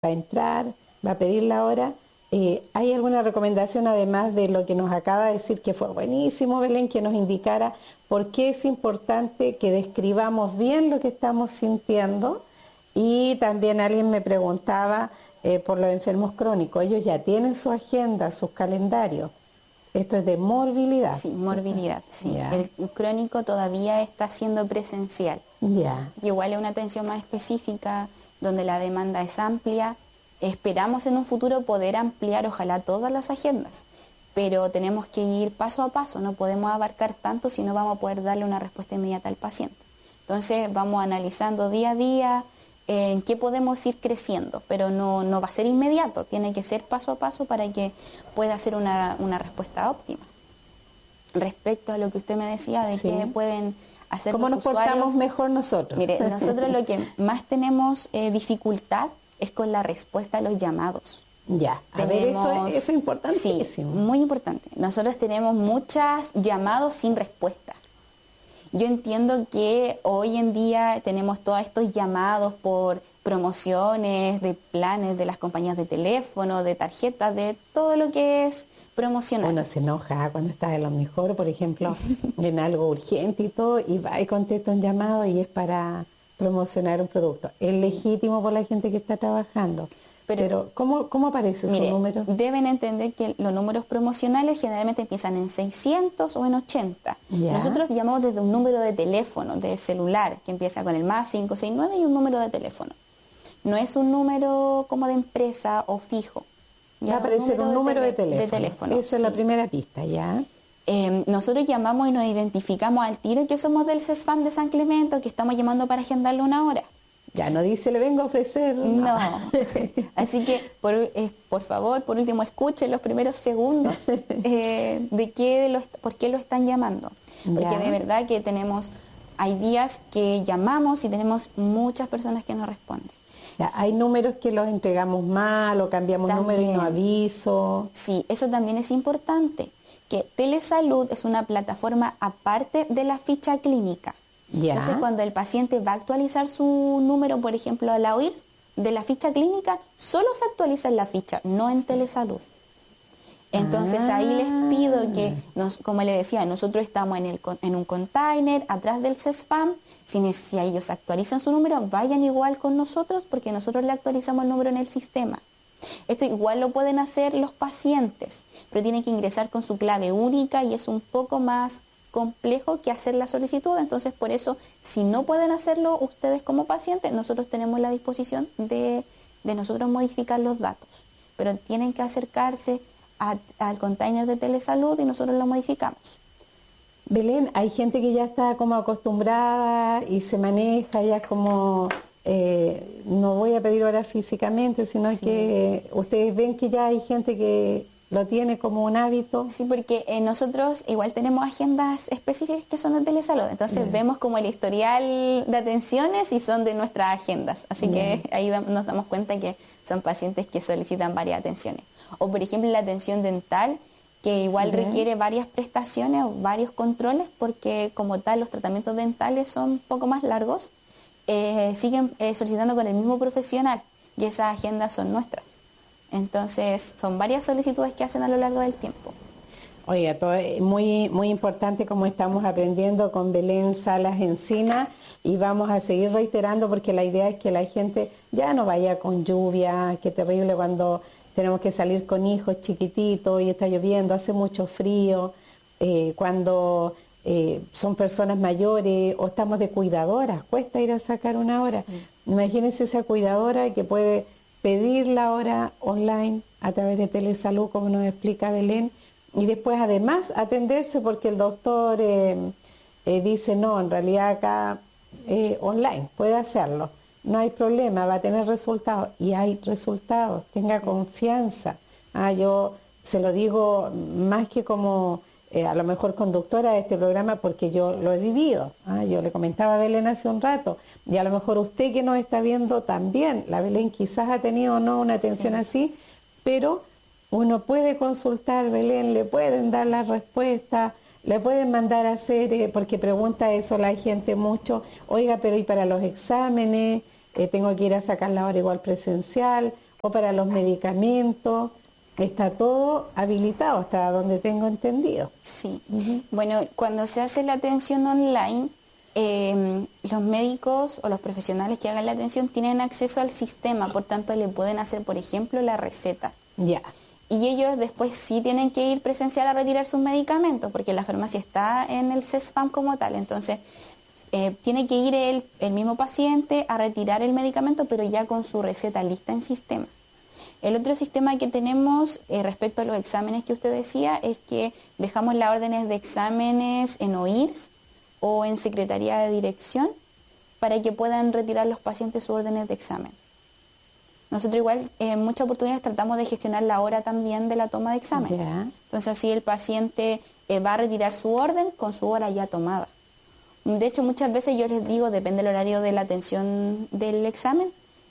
va a entrar, va a pedir la hora. ¿Hay alguna recomendación, además de lo que nos acaba de decir, que fue buenísimo, Belén, que nos indicara por qué es importante que describamos bien lo que estamos sintiendo? Y también alguien me preguntaba por los enfermos crónicos. Ellos ya tienen su agenda, sus calendarios. Esto es de morbilidad. Sí, morbilidad, sí. Ya. El crónico todavía está siendo presencial. Ya. Igual es una atención más específica, donde la demanda es amplia. Esperamos en un futuro poder ampliar, ojalá, todas las agendas, pero tenemos que ir paso a paso, no podemos abarcar tanto si no vamos a poder darle una respuesta inmediata al paciente. Entonces vamos analizando día a día en qué podemos ir creciendo, pero no va a ser inmediato, tiene que ser paso a paso para que pueda ser una respuesta óptima. Respecto a lo que usted me decía de qué pueden hacer ¿Cómo los nos portamos usuarios mejor nosotros? Mire, nosotros lo que más tenemos dificultad es con la respuesta a los llamados. Ya, a ver, eso es importantísimo. Sí, muy importante. Nosotros tenemos muchos llamados sin respuesta. Yo entiendo que hoy en día tenemos todos estos llamados por promociones de planes de las compañías de teléfono, de tarjetas, de todo lo que es promocional. Uno se enoja cuando está de lo mejor, por ejemplo, en algo urgente y todo, y va y contesta un llamado y es para promocionar un producto. Es legítimo por la gente que está trabajando. Pero ¿cómo aparece su número? Deben entender que los números promocionales generalmente empiezan en 600 o en 80. ¿Ya? Nosotros llamamos desde un número de teléfono, de celular, que empieza con el más 569 y un número de teléfono. No es un número como de empresa o fijo. Va a aparecer un número de teléfono. Esa es la primera pista, ¿ya? Nosotros llamamos y nos identificamos al tiro que somos del CESFAM de San Clemente, que estamos llamando para agendarle una hora. Ya no dice, le vengo a ofrecer. No. Así que, por favor, por último, escuchen los primeros segundos por qué lo están llamando. Porque de verdad que hay días que llamamos y tenemos muchas personas que nos responden. Ya, hay números que los entregamos mal o cambiamos número y no aviso. Sí, eso también es importante. Que Telesalud es una plataforma aparte de la ficha clínica. Ya. Entonces, cuando el paciente va a actualizar su número, por ejemplo, a la OIRS, de la ficha clínica, solo se actualiza en la ficha, no en Telesalud. Entonces, ahí les pido que, como le decía, nosotros estamos en un container atrás del CESFAM. Si ellos actualizan su número, vayan igual con nosotros, porque nosotros le actualizamos el número en el sistema. Esto igual lo pueden hacer los pacientes, pero tienen que ingresar con su clave única y es un poco más complejo que hacer la solicitud. Entonces, por eso, si no pueden hacerlo ustedes como pacientes, nosotros tenemos la disposición de nosotros modificar los datos, pero tienen que acercarse al container de Telesalud y nosotros lo modificamos. Belén, hay gente que ya está como acostumbrada y se maneja, ya es como, no voy a pedir hora físicamente, sino que ustedes ven que ya hay gente que lo tiene como un hábito. Sí, porque nosotros igual tenemos agendas específicas que son de Telesalud, entonces vemos como el historial de atenciones y son de nuestras agendas, así que ahí nos damos cuenta que son pacientes que solicitan varias atenciones. O por ejemplo la atención dental, que igual requiere varias prestaciones o varios controles, porque como tal los tratamientos dentales son un poco más largos, siguen solicitando con el mismo profesional y esas agendas son nuestras. Entonces, son varias solicitudes que hacen a lo largo del tiempo. Oiga, todo es muy, muy importante como estamos aprendiendo con Belén Salas Encina y vamos a seguir reiterando porque la idea es que la gente ya no vaya con lluvia, qué terrible cuando tenemos que salir con hijos chiquititos y está lloviendo, hace mucho frío, cuando son personas mayores o estamos de cuidadoras, cuesta ir a sacar una hora. Sí. Imagínense esa cuidadora que puede pedir la hora online a través de Telesalud, como nos explica Belén, y después además atenderse porque el doctor dice, no, en realidad acá online, puede hacerlo, no hay problema, va a tener resultados, y hay resultados, tenga confianza. Yo se lo digo más que como a lo mejor conductora de este programa porque yo lo he vivido. Yo le comentaba a Belén hace un rato, y a lo mejor usted que nos está viendo también, la Belén quizás ha tenido o no una atención así, pero uno puede consultar, Belén, le pueden dar la respuesta, le pueden mandar a hacer, porque pregunta eso la gente mucho, oiga, pero ¿y para los exámenes? Tengo que ir a sacar la hora igual presencial, o para los medicamentos. Está todo habilitado hasta donde tengo entendido. Sí. Bueno, cuando se hace la atención online, los médicos o los profesionales que hagan la atención tienen acceso al sistema, por tanto le pueden hacer, por ejemplo, la receta. Ya. Y ellos después sí tienen que ir presencial a retirar sus medicamentos, porque la farmacia está en el CESFAM como tal. Entonces, tiene que ir el mismo paciente a retirar el medicamento, pero ya con su receta lista en sistema. El otro sistema que tenemos respecto a los exámenes que usted decía es que dejamos las órdenes de exámenes en OIRS o en Secretaría de Dirección para que puedan retirar los pacientes sus órdenes de examen. Nosotros igual en muchas oportunidades tratamos de gestionar la hora también de la toma de exámenes. Yeah. Entonces así el paciente va a retirar su orden con su hora ya tomada. De hecho muchas veces yo les digo, depende del horario de la atención del examen,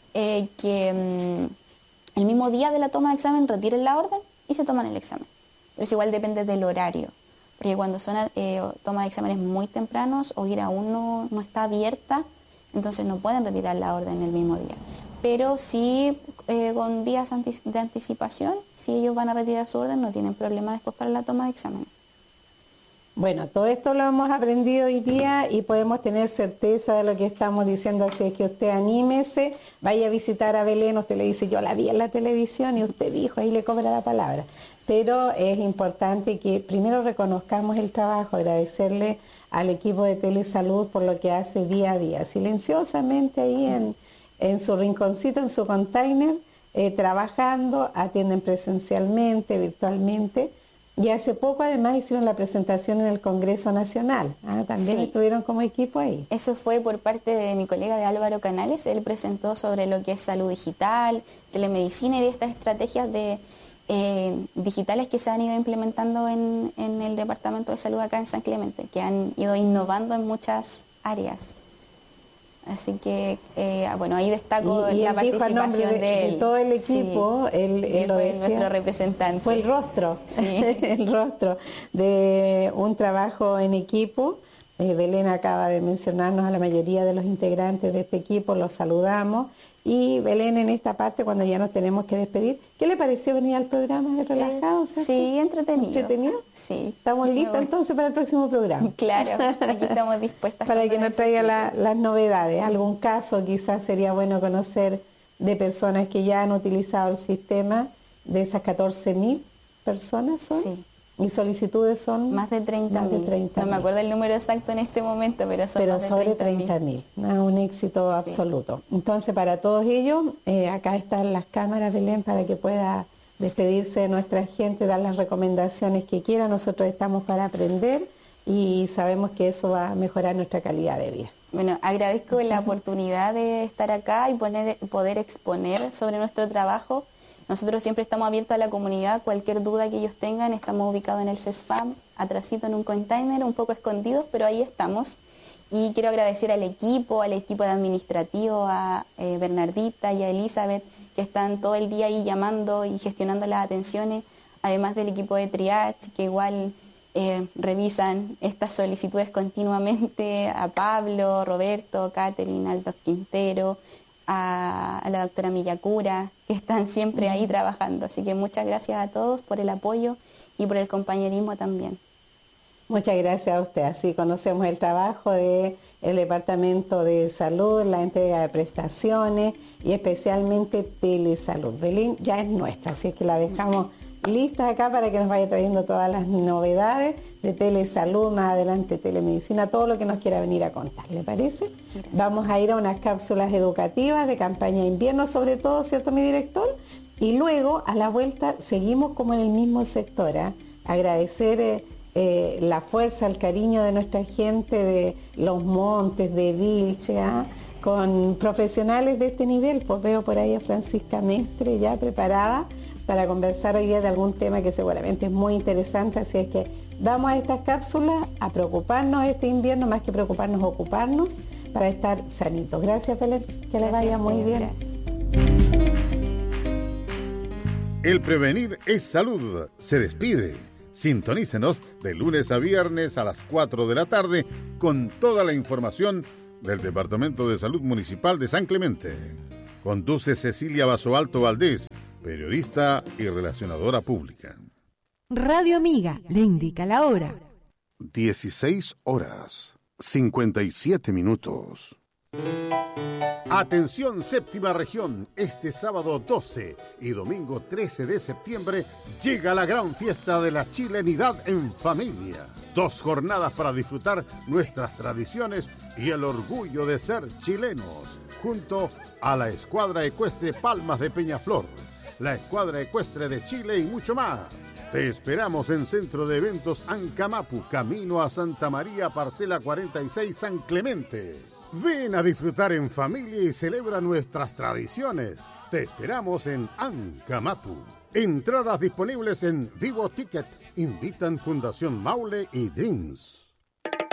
que el mismo día de la toma de examen retiren la orden y se toman el examen. Pero eso igual depende del horario, porque cuando son toma de exámenes muy tempranos o ir aún no está abierta, entonces no pueden retirar la orden el mismo día. Pero sí, con días de anticipación, si ellos van a retirar su orden, no tienen problema después para la toma de exámenes. Bueno, todo esto lo hemos aprendido hoy día y podemos tener certeza de lo que estamos diciendo, así es que usted anímese, vaya a visitar a Belén, usted le dice, yo la vi en la televisión y usted dijo, ahí le cobra la palabra. Pero es importante que primero reconozcamos el trabajo, agradecerle al equipo de Telesalud por lo que hace día a día, silenciosamente ahí en su rinconcito, en su container, trabajando, atienden presencialmente, virtualmente. Y hace poco además hicieron la presentación en el Congreso Nacional. También sí. Estuvieron como equipo ahí. Eso fue por parte de mi colega de Álvaro Canales. Él presentó sobre lo que es salud digital, telemedicina y estas estrategias digitales que se han ido implementando en el Departamento de Salud acá en San Clemente, que han ido innovando en muchas áreas. Así que, bueno, ahí destaco la participación de él. De todo el equipo, sí. Él lo fue decía, nuestro representante. Fue el rostro, sí. El rostro de un trabajo en equipo. Belén acaba de mencionarnos a la mayoría de los integrantes de este equipo, los saludamos. Y Belén, en esta parte, cuando ya nos tenemos que despedir, ¿qué le pareció venir al programa de Relajado? Sí, entretenido. ¿Entretenido? Sí. ¿Estamos listos entonces para el próximo programa? Claro, aquí estamos dispuestas. Para que nos traiga las novedades. Algún caso quizás sería bueno conocer de personas que ya han utilizado el sistema, de esas 14.000 personas son. Sí. ¿Y solicitudes son? Más de 30.000. No me acuerdo el número exacto en este momento, pero son más de 30.000. Sobre 30.000. Un éxito absoluto. Entonces, para todos ellos, acá están las cámaras, Belén, para que pueda despedirse de nuestra gente, dar las recomendaciones que quiera. Nosotros estamos para aprender y sabemos que eso va a mejorar nuestra calidad de vida. Bueno, agradezco la oportunidad de estar acá y poder exponer sobre nuestro trabajo. Nosotros siempre estamos abiertos a la comunidad, cualquier duda que ellos tengan, estamos ubicados en el CESFAM, atrasito en un container, un poco escondidos, pero ahí estamos. Y quiero agradecer al equipo de administrativo, a Bernardita y a Elizabeth, que están todo el día ahí llamando y gestionando las atenciones, además del equipo de triage, que igual revisan estas solicitudes continuamente, a Pablo, Roberto, Catherine, Aldo Quintero, a la doctora Millacura, que están siempre ahí trabajando. Así que muchas gracias a todos por el apoyo y por el compañerismo también. Muchas gracias a usted. Así conocemos el trabajo del Departamento de Salud, la entrega de prestaciones y especialmente Telesalud. Belén ya es nuestra, así que la dejamos lista acá para que nos vaya trayendo todas las novedades de Telesalud, más adelante telemedicina, todo lo que nos quiera venir a contar, ¿le parece? Gracias. Vamos a ir a unas cápsulas educativas de campaña de invierno, sobre todo, ¿cierto, mi director? Y luego, a la vuelta, seguimos como en el mismo sector, agradecer la fuerza, el cariño de nuestra gente de Los Montes, de Vilche, con profesionales de este nivel. Pues veo por ahí a Francisca Mestre ya preparada para conversar hoy día de algún tema que seguramente es muy interesante, así es que vamos a estas cápsulas a preocuparnos este invierno, más que preocuparnos, ocuparnos para estar sanitos. Gracias, Belén, que les vaya muy bien. Gracias. El prevenir es salud. Se despide. Sintonícenos de lunes a viernes a las 4 de la tarde con toda la información del Departamento de Salud Municipal de San Clemente. Conduce Cecilia Basoalto Valdés, periodista y relacionadora pública. Radio Amiga le indica la hora. 16:57. Atención séptima región, este sábado 12 y domingo 13 de septiembre llega la gran fiesta de la chilenidad en familia. 2 jornadas para disfrutar nuestras tradiciones y el orgullo de ser chilenos, junto a la Escuadra Ecuestre Palmas de Peñaflor, la Escuadra Ecuestre de Chile y mucho más. Te esperamos en Centro de Eventos Ancamapu, camino a Santa María, parcela 46, San Clemente. Ven a disfrutar en familia y celebra nuestras tradiciones. Te esperamos en Ancamapu. Entradas disponibles en Vivo Ticket. Invitan Fundación Maule y Dreams.